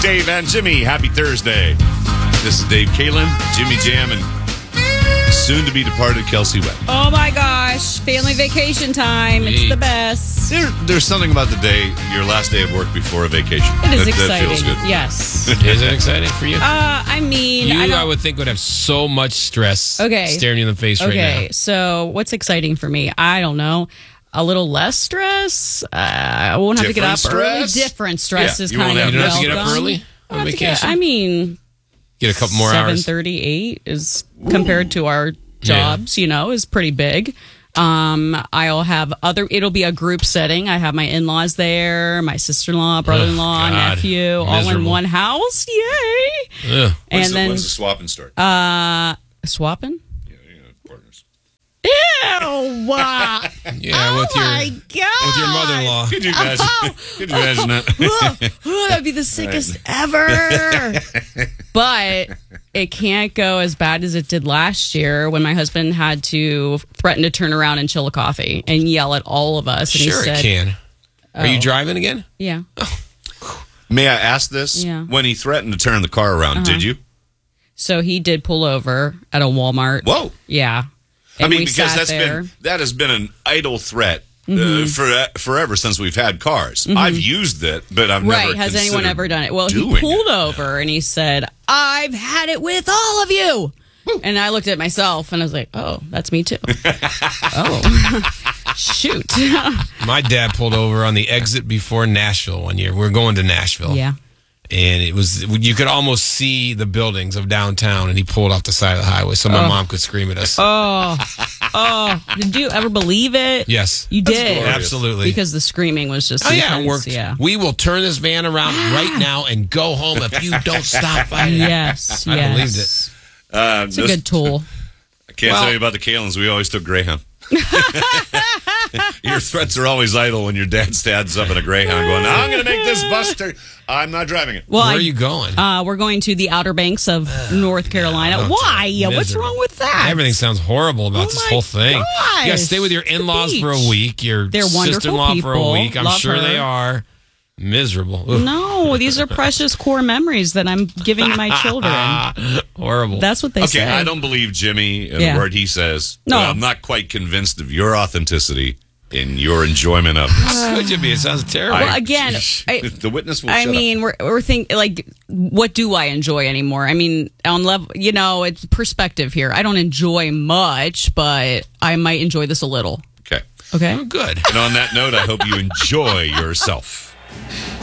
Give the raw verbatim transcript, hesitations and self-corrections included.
Dave and Jimmy. Happy Thursday. This is Dave Kalin, Jimmy Jam, and soon to be departed Kelsey Webb. Oh my gosh, family vacation time. It's the best. There, there's something about the day, your last day of work before a vacation. It is that, exciting. That feels good. Yes. Is it exciting for you? Uh, I mean, you, I, I, don't, would think, would have so much stress Okay. staring you in the face right Okay, now. so what's exciting for me? I don't know. A little less stress. Uh, I won't have Different to get up early. stress? Different stress Yeah, is you won't kind have- of You don't have to get up welcome. early I on don't have to vacation? get- I mean, Get a couple more seven hours. thirty-eight is compared to our jobs, you know, is pretty big. Um, I'll have other, it'll be a group setting. I have my in-laws there, my sister-in-law, brother-in-law, God. nephew, all in Miserable. one house. Yay. Ugh. And When's the, then when's the swapping start? uh, swapping? yeah, you know, partners. Ew! Wow. Yeah, Oh with your my God. with your mother-in-law. Could you imagine, could you imagine that? Oh, that'd be the sickest ever. But it can't go as bad as it did last year when my husband had to threaten to turn around and chill a coffee and yell at all of us. And Sure, he said, it can. Are you Oh. driving again? Yeah. May I ask this? Yeah. When he threatened to turn the car around, did you? So he did pull over at a Walmart. Whoa. Yeah. I And mean, we because sat that's there. been that has been an idle threat uh, for forever since we've had cars. I've used it, but I've Right. never. Has anyone considered ever done it? Well, he doing pulled it. over and he said, I've had it with all of you. And I looked at myself and I was like, oh, that's me too. Oh, shoot. My dad pulled over on the exit before Nashville one year. We were going to Nashville. Yeah. And it was, you could almost see the buildings of downtown, and he pulled off the side of the highway so my mom could scream at us. Oh, oh. Did you ever believe it? Yes. You did. glorious. Absolutely. Because the screaming was just Oh, yeah, it intense. worked. Yeah. We will turn this van around right now and go home if you don't stop fighting. Yes. I yes. believed it. Uh, It's a good tool. I can't Well- tell you about the Kalins. We always took Greyhound. Your threats are always idle when your dad stands up in a Greyhound going, I'm going to make this bus turn. I'm not driving it. Well, Where I- are you going? Uh, we're going to the Outer Banks of North Carolina. don't Why? tell me. What's Miserable. wrong with that? Everything sounds horrible about Oh this my whole thing. You got to gosh. stay with your The in-laws for a beach. week, your They're wonderful sister-in-law for a people. week. I'm Love sure her. they are. Miserable. Ugh. No, these are precious core memories that I'm giving my children. Horrible. That's what they Okay, say. I don't believe Jimmy and Yeah. the word he says. No. But I'm not quite convinced of your authenticity in your enjoyment of this. Could you be? It sounds terrible. Well, again, I- the witness will I shut mean, we're we're thinking like, what do I enjoy anymore? I mean, on level, you know, it's perspective here. I don't enjoy much, but I might enjoy this a little. up. Okay. Okay. Oh, good. And on that note, I hope you enjoy yourself.